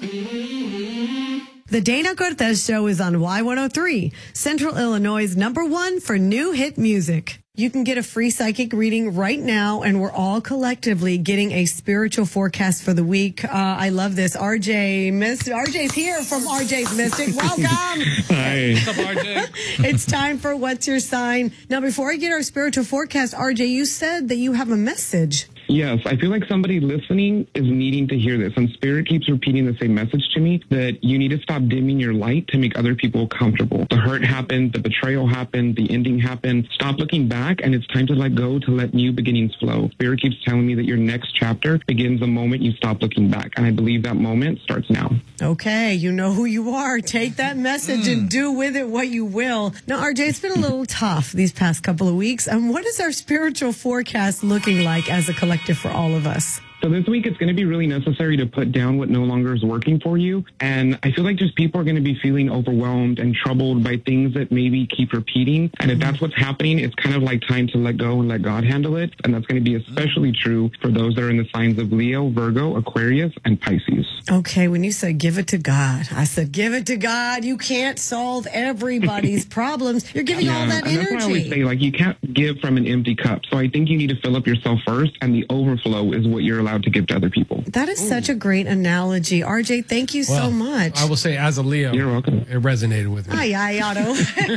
The Dana Cortez Show is on Y103, Central Illinois' #1 for new hit music. You can get a free psychic reading right now, and we're all collectively getting a spiritual forecast for the week. I love this. RJ's here from RJ's Mystic. Welcome. Hi. What's up, RJ? It's time for What's Your Sign. Now, before I get our spiritual forecast, RJ, you said that you have a message. Yes, I feel like somebody listening is needing to hear this. And Spirit keeps repeating the same message to me, that you need to stop dimming your light to make other people comfortable. The hurt happened, the betrayal happened, the ending happened. Stop looking back, and it's time to let go, to let new beginnings flow. Spirit keeps telling me that your next chapter begins the moment you stop looking back. And I believe that moment starts now. Okay, you know who you are. Take that message and do with it what you will. Now, RJ, it's been a little tough these past couple of weeks. And what is our spiritual forecast looking like as a collective for all of us? So this week, it's going to be really necessary to put down what no longer is working for you. And I feel like just people are going to be feeling overwhelmed and troubled by things that maybe keep repeating. And if that's what's happening, it's kind of like time to let go and let God handle it. And that's going to be especially true for those that are in the signs of Leo, Virgo, Aquarius, and Pisces. Okay, when you said give it to God, I said give it to God. You can't solve everybody's problems. You're giving all that and energy. That's why I always say, like, you can't give from an empty cup. So I think you need to fill up yourself first, and the overflow is what you're allowed to give to other people. That is such a great analogy. RJ, thank you so much. I will say, as a Leo, you're welcome. It resonated with me. Aye, Otto.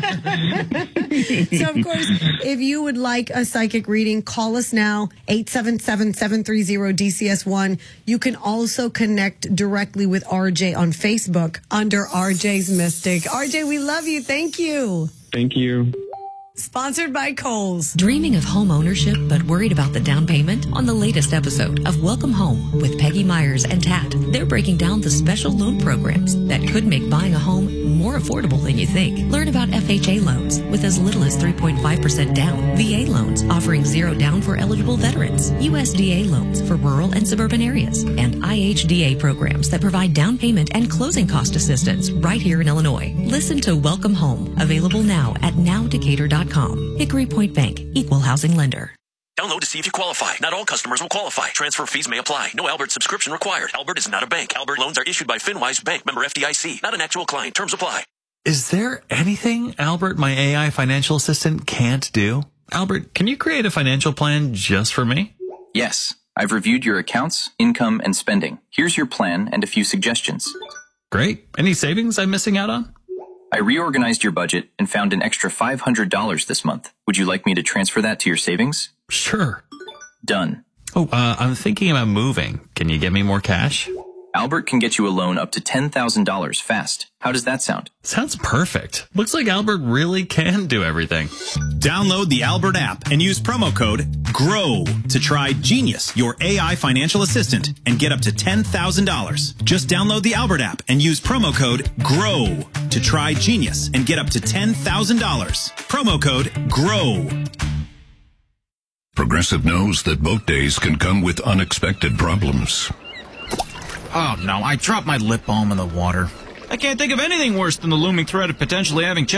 So, of course, if you would like a psychic reading, call us now, 877-730-DCS1. You can also connect directly with RJ on Facebook under RJ's Mystic. RJ, we love you. Thank you. Thank you. Sponsored by Kohl's. Dreaming of home ownership but worried about the down payment? On the latest episode of Welcome Home with Peggy Myers and Tat, they're breaking down the special loan programs that could make buying a home more affordable than you think. Learn about FHA loans with as little as 3.5% down, VA loans offering 0 down for eligible veterans, USDA loans for rural and suburban areas, and IHDA programs that provide down payment and closing cost assistance right here in Illinois. Listen to Welcome Home, available now at nowdecatur.com. Hickory Point Bank, equal housing lender. Download to see if you qualify. Not all customers will qualify. Transfer fees may apply. No Albert subscription required. Albert is not a bank. Albert loans are issued by FinWise Bank, member FDIC. Not an actual client. Terms apply. Is there anything Albert, my AI financial assistant, can't do? Albert, can you create a financial plan just for me? Yes. I've reviewed your accounts, income, and spending. Here's your plan and a few suggestions. Great. Any savings I'm missing out on? I reorganized your budget and found an extra $500 this month. Would you like me to transfer that to your savings? Sure. Done. Oh, I'm thinking about moving. Can you get me more cash? Albert can get you a loan up to $10,000 fast. How does that sound? Sounds perfect. Looks like Albert really can do everything. Download the Albert app and use promo code GROW to try Genius, your AI financial assistant, and get up to $10,000. Just download the Albert app and use promo code GROW to try Genius and get up to $10,000. Promo code GROW. Progressive knows that boat days can come with unexpected problems. Oh no, I dropped my lip balm in the water. I can't think of anything worse than the looming threat of potentially having